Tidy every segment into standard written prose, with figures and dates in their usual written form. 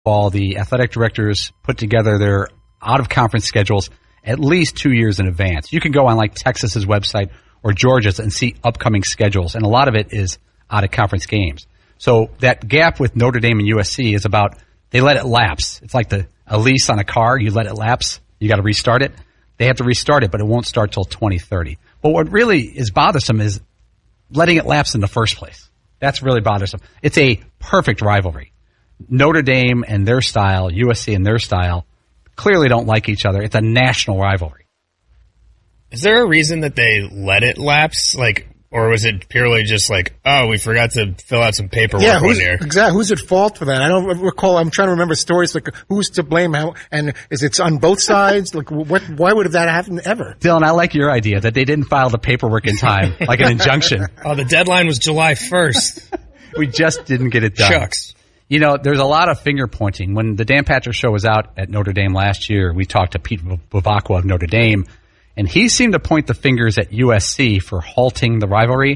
All the athletic directors put together their out-of-conference schedules at least 2 years in advance. You can go on like Texas's website or Georgia's and see upcoming schedules, and a lot of it is out-of-conference games. So that gap with Notre Dame and USC is about they let it lapse. It's like a lease on a car. You let it lapse. You got to restart it. They have to restart it, but it won't start till 2030. But what really is bothersome is letting it lapse in the first place. That's really bothersome. It's a perfect rivalry. Notre Dame and their style, USC and their style, clearly don't like each other. It's a national rivalry. Is there a reason that they let it lapse? Or was it purely just we forgot to fill out some paperwork one year? Exactly. Who's at fault for that? I don't recall. I'm trying to remember stories who's to blame, and is it on both sides? Why would that happen ever? Dylan, I like your idea that they didn't file the paperwork in time, like an injunction. Oh, the deadline was July 1st. We just didn't get it done. Shucks. There's a lot of finger pointing. When the Dan Patrick Show was out at Notre Dame last year, we talked to Pete Bavacqua of Notre Dame, and he seemed to point the fingers at USC for halting the rivalry.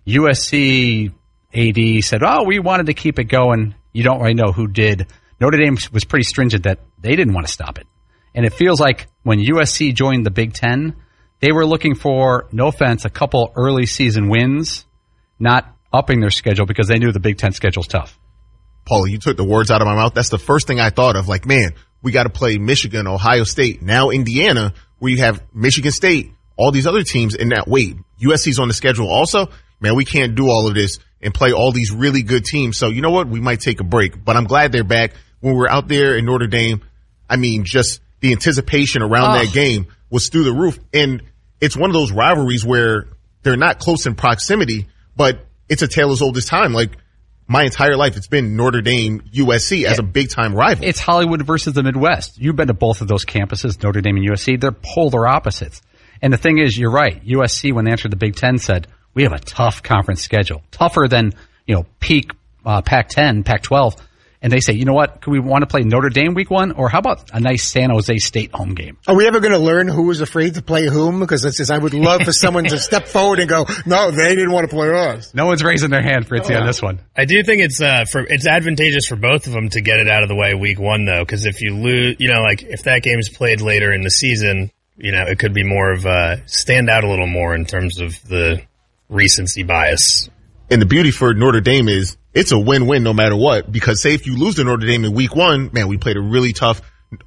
USC AD said, we wanted to keep it going. You don't really know who did. Notre Dame was pretty stringent that they didn't want to stop it. And it feels like when USC joined the Big Ten, they were looking for, no offense, a couple early season wins, not upping their schedule because they knew the Big Ten schedule's tough. Paulie, you took the words out of my mouth. That's the first thing I thought of. We got to play Michigan, Ohio State, now Indiana, where you have Michigan State, all these other teams in that weight. USC's on the schedule also. Man, we can't do all of this and play all these really good teams. So you know what? We might take a break, but I'm glad they're back. When we were out there in Notre Dame, just the anticipation around that game was through the roof. And it's one of those rivalries where they're not close in proximity, but it's a tale as old as time. My entire life, it's been Notre Dame, USC as a big-time rival. It's Hollywood versus the Midwest. You've been to both of those campuses, Notre Dame and USC. They're polar opposites. And the thing is, you're right. USC, when they entered the Big Ten, said, we have a tough conference schedule, tougher than peak Pac-10, Pac-12. And they say, you know what, could we want to play Notre Dame week 1? Or how about a nice San Jose State home game? Are we ever going to learn who was afraid to play whom? Because I would love for someone to step forward and go, no, they didn't want to play us. No one's raising their hand, Fritzy, on this one. I do think it's advantageous for both of them to get it out of the way week 1, though, because if you lose, if that game's played later in the season, it could be more of stand out a little more in terms of the recency bias. And the beauty for Notre Dame is it's a win-win no matter what, because say if you lose to Notre Dame in week 1, man, we played a really tough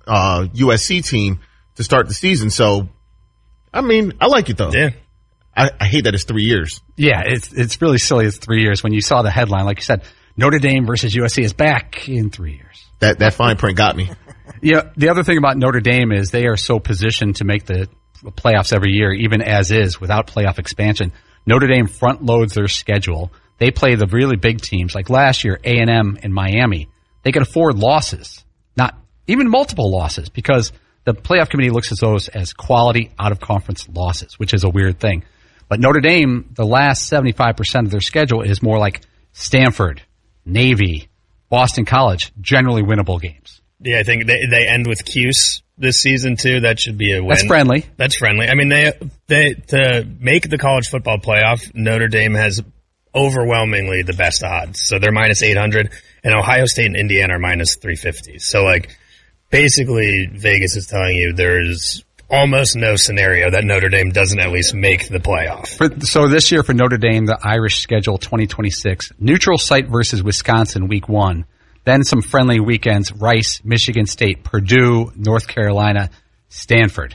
USC team to start the season. So, I like it though. Yeah. I hate that it's 3 years. Yeah, it's really silly. It's 3 years. When you saw the headline, like you said, Notre Dame versus USC is back in 3 years. That fine print got me. Yeah. The other thing about Notre Dame is they are so positioned to make the playoffs every year, even as is, without playoff expansion. Notre Dame front loads their schedule. They play the really big teams. Like last year, A&M and Miami. They can afford losses, not even multiple losses, because the playoff committee looks at those as quality out-of-conference losses, which is a weird thing. But Notre Dame, the last 75% of their schedule is more like Stanford, Navy, Boston College, generally winnable games. Yeah, I think they end with Cuse this season too. That should be a win. That's friendly. That's friendly. They to make the college football playoff, Notre Dame has overwhelmingly the best odds. So they're minus 800, and Ohio State and Indiana are minus 350. So basically Vegas is telling you there's almost no scenario that Notre Dame doesn't at least make the playoff. So this year for Notre Dame, the Irish schedule 2026, neutral site versus Wisconsin week 1. Then some friendly weekends, Rice, Michigan State, Purdue, North Carolina, Stanford.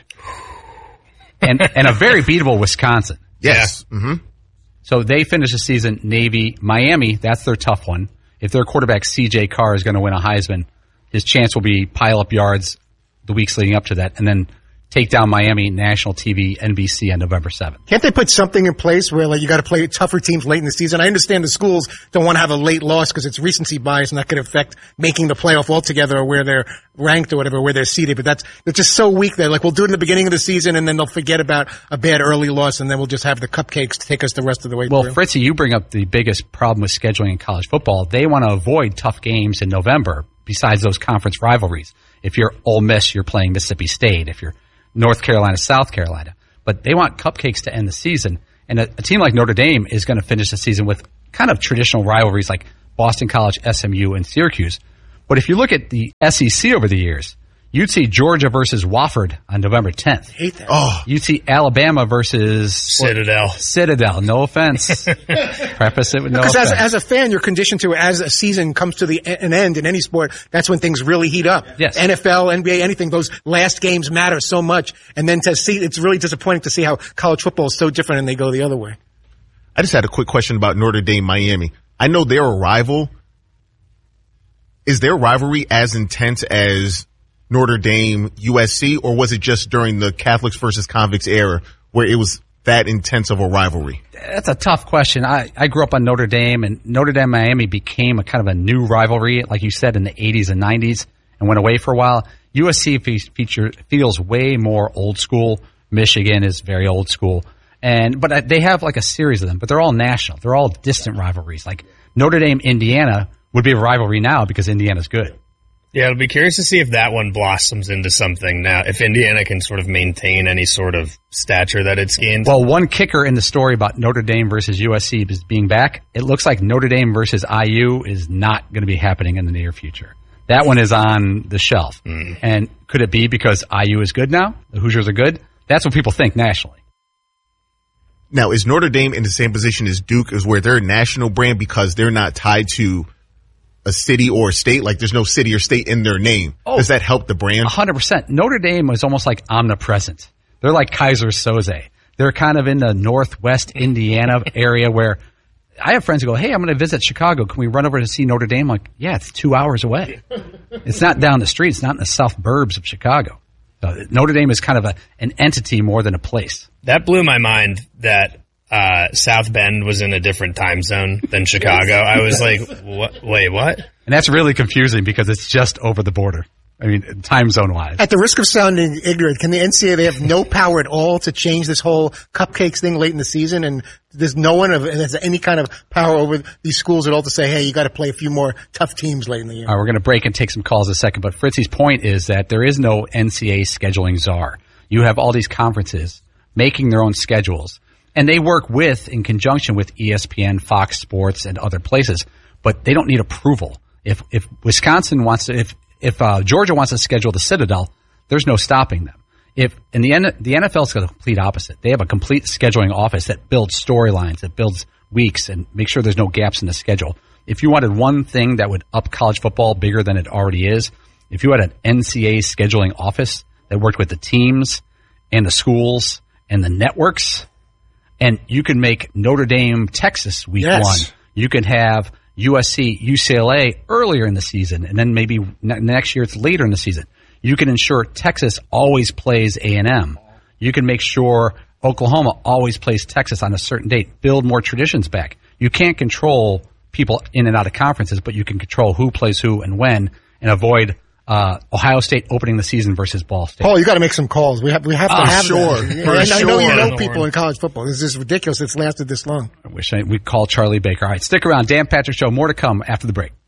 And a very beatable Wisconsin. Yes. Yeah. Mm-hmm. So they finish the season, Navy, Miami, that's their tough one. If their quarterback C.J. Carr is going to win a Heisman, his chance will be pile up yards the weeks leading up to that, and then take down Miami, national TV, NBC on November 7th. Can't they put something in place where you got to play tougher teams late in the season? I understand the schools don't want to have a late loss because it's recency bias and that could affect making the playoff altogether or where they're ranked or whatever, where they're seated. But it's just so weak there. We'll do it in the beginning of the season and then they'll forget about a bad early loss and then we'll just have the cupcakes to take us the rest of the way through. Well, Fritzy, you bring up the biggest problem with scheduling in college football. They want to avoid tough games in November besides those conference rivalries. If you're Ole Miss, you're playing Mississippi State. If you're North Carolina, South Carolina. But they want cupcakes to end the season. And a team like Notre Dame is going to finish the season with kind of traditional rivalries like Boston College, SMU, and Syracuse. But if you look at the SEC over the years, you'd see Georgia versus Wofford on November 10th. Hate that. Oh, You'd see Alabama versus Citadel. No offense. Preface it with no Because offense. as a fan, you're conditioned to, as a season comes to an end in any sport, that's when things really heat up. Yes. NFL, NBA, anything, those last games matter so much. And then to see, it's really disappointing to see how college football is so different and they go the other way. I just had a quick question about Notre Dame, Miami. I know they're a rival. Is their rivalry as intense as Notre Dame, USC, or was it just during the Catholics versus convicts era where it was that intense of a rivalry? That's a tough question. I grew up on Notre Dame, and Notre Dame Miami became a kind of a new rivalry, like you said, in the 80s and 90s, and went away for a while. USC feels way more old school. Michigan is very old school. But they have like a series of them, but they're all national. They're all distant rivalries. Like Notre Dame, Indiana would be a rivalry now because Indiana's good. Yeah, it'll be curious to see if that one blossoms into something now, if Indiana can sort of maintain any sort of stature that it's gained. Well, one kicker in the story about Notre Dame versus USC is being back. It looks like Notre Dame versus IU is not going to be happening in the near future. That one is on the shelf. And could it be because IU is good now? The Hoosiers are good? That's what people think nationally. Now, is Notre Dame in the same position as Duke, is where they're a national brand because they're not tied to a city or a state? Like there's no city or state in their name. Oh. Does that help the brand? 100%. Notre Dame is almost like omnipresent. They're like Kaiser Soze. They're kind of in the northwest Indiana area where I have friends who go, hey, I'm going to visit Chicago. Can we run over to see Notre Dame? I'm like, yeah, it's 2 hours away. It's not down the street. It's not in the south burbs of Chicago. So Notre Dame is kind of an entity more than a place. That blew my mind that South Bend was in a different time zone than Chicago. I was like, what? Wait, what? And that's really confusing because it's just over the border. I mean, time zone wise. At the risk of sounding ignorant, can the NCAA, they have no power at all to change this whole cupcakes thing late in the season? And there's no one has any kind of power over these schools at all to say, hey, you got to play a few more tough teams late in the year. All right, we're going to break and take some calls in a second. But Fritzy's point is that there is no NCAA scheduling czar. You have all these conferences making their own schedules. And they work in conjunction with ESPN, Fox Sports, and other places. But they don't need approval. If Wisconsin wants to, if Georgia wants to schedule the Citadel, there's no stopping them. The NFL's got the complete opposite. They have a complete scheduling office that builds storylines, that builds weeks, and make sure there's no gaps in the schedule. If you wanted one thing that would up college football bigger than it already is, if you had an NCAA scheduling office that worked with the teams and the schools and the networks, and you can make Notre Dame, Texas week one. You can have USC, UCLA earlier in the season, and then maybe next year it's later in the season. You can ensure Texas always plays A&M. You can make sure Oklahoma always plays Texas on a certain date. Build more traditions back. You can't control people in and out of conferences, but you can control who plays who and when, and avoid Ohio State opening the season versus Ball State. Paul, you got to make some calls. We have to have sure. that. I know you know people in college football. This is ridiculous. It's lasted this long. I wish we'd call Charlie Baker. All right, stick around. Dan Patrick Show. More to come after the break.